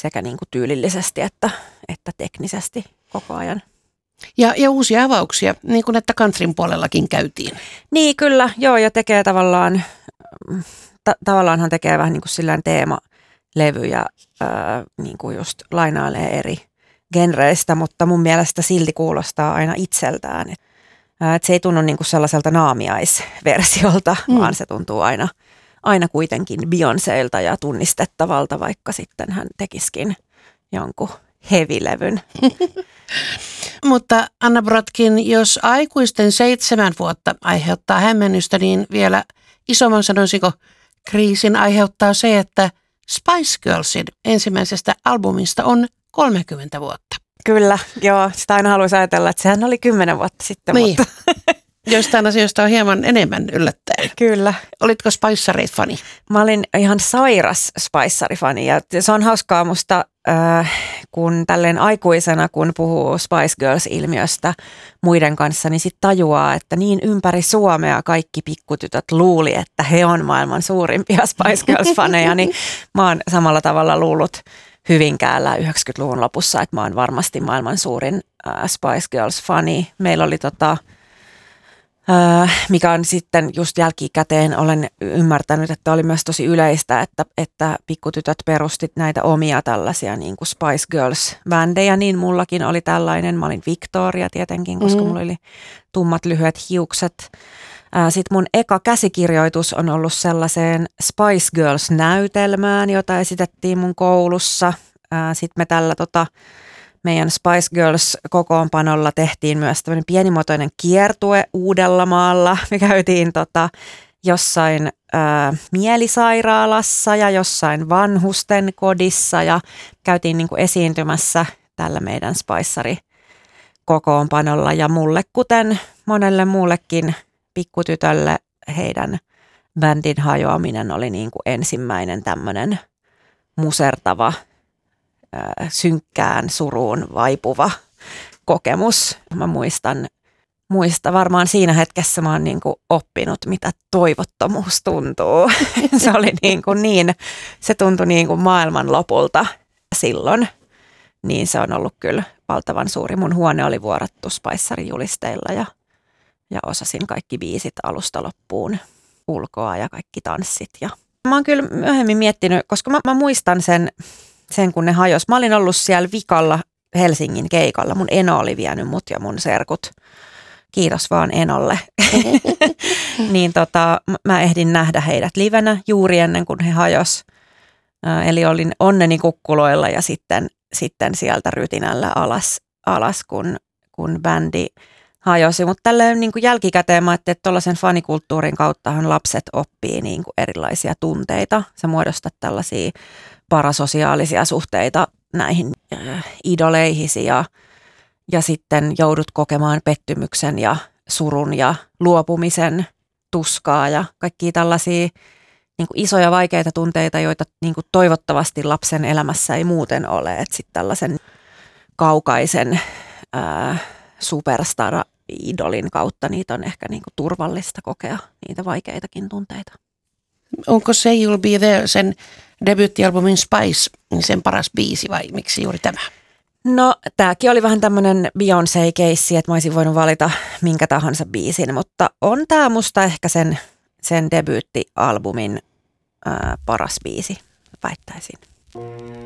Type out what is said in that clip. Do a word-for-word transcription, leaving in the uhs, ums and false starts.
sekä niin kuin tyylillisesti että, että teknisesti koko ajan. Ja, ja uusia avauksia, niin kuin että countryn puolellakin käytiin. Niin kyllä, joo, ja tekee tavallaan, ta- tavallaan hän tekee vähän niin kuin sillään teemalevyjä, ää, niin kuin just lainailee eri genreistä, mutta mun mielestä silti kuulostaa aina itseltään. Ää, et se ei tunnu niin kuin sellaiselta naamiaisversiolta, mm. vaan se tuntuu aina, aina kuitenkin Beyoncélta ja tunnistettavalta, vaikka sitten hän tekisikin jonkun heavy-levyn. Mutta Anna Brodkin, jos aikuisten seitsemän vuotta aiheuttaa hämmennystä, niin vielä isomman sanoisinko kriisin aiheuttaa se, että Spice Girlsin ensimmäisestä albumista on kolmekymmentä vuotta. Kyllä, joo. Sitä aina haluaisi ajatella, että sehän oli kymmenen vuotta sitten. Niin. Mutta joistain asioista on hieman enemmän yllättäen. Kyllä. Olitko Spice-fani? Mä olin ihan sairas Spice-fani ja se on hauskaa musta, äh, kun tälleen aikuisena, kun puhuu Spice Girls-ilmiöstä muiden kanssa, niin sit tajuaa, että niin ympäri Suomea kaikki pikkutytöt luuli, että he on maailman suurimpia Spice Girls-faneja, niin mä oon samalla tavalla luullut Hyvinkäällä yhdeksänkymmentäluvun lopussa, että mä oon varmasti maailman suurin äh, Spice Girls-fani. Meillä oli tota... Uh, mikä on sitten just jälkikäteen olen ymmärtänyt, että oli myös tosi yleistä, että, että pikkutytöt perustit näitä omia tällaisia niin kuin Spice Girls-bändejä, niin mullakin oli tällainen. Mä olin Victoria tietenkin, koska mm. mulla oli tummat lyhyet hiukset. Uh, sitten mun eka käsikirjoitus on ollut sellaiseen Spice Girls-näytelmään, jota esitettiin mun koulussa. Uh, sitten me tällä tota, meidän Spice Girls-kokoonpanolla tehtiin myös tämmöinen pienimuotoinen kiertue Uudellamaalla. Me käytiin tota, jossain ää, mielisairaalassa ja jossain vanhusten kodissa ja käytiin niin kuin esiintymässä tällä meidän Spiceri-kokoonpanolla. Ja mulle, kuten monelle muullekin pikkutytölle, heidän bändin hajoaminen oli niin kuin ensimmäinen tämmöinen musertava, synkkään suruun vaipuva kokemus. Mä muistan, muista varmaan siinä hetkessä mä oon niin kuin oppinut, mitä toivottomuus tuntuu. Se oli niin, kuin niin, se tuntui niin kuin maailman lopulta silloin. Niin se on ollut kyllä valtavan suuri. Mun huone oli vuorattu Spicerin julisteilla ja, ja osasin kaikki biisit alusta loppuun ulkoa ja kaikki tanssit. Ja mä oon kyllä myöhemmin miettinyt, koska mä, mä muistan sen, sen, kun ne hajosi. Mä olin ollut siellä Vikalla Helsingin keikalla. Mun eno oli vienyt mut ja mun serkut. Kiitos vaan enolle. Niin tota, mä ehdin nähdä heidät livenä juuri ennen kuin he hajos. Eli olin onneni kukkuloilla ja sitten, sitten sieltä rytinällä alas, alas kun, kun bändi hajosi. Mutta tälleen niin kuin jälkikäteen mä ajattelin, että tuollaisen fanikulttuurin kauttahan lapset oppii niin kuin erilaisia tunteita. Sä muodostat tällaisia parasosiaalisia suhteita näihin äh, idoleihisi ja, ja sitten joudut kokemaan pettymyksen ja surun ja luopumisen tuskaa ja kaikkia tällaisia niin kuin isoja vaikeita tunteita, joita niin kuin toivottavasti lapsen elämässä ei muuten ole. Että sitten tällaisen kaukaisen äh, superstar-idolin kautta niitä on ehkä niin kuin turvallista kokea, niitä vaikeitakin tunteita. Onko se You'll Be There, sen debyyttialbumin Spice, sen paras biisi vai miksi juuri tämä? No tämäkin oli vähän tämmöinen Beyoncé-keissi, että mä olisin voinut valita minkä tahansa biisin, mutta on tämä musta ehkä sen, sen debyyttialbumin ää, paras biisi, väittäisin.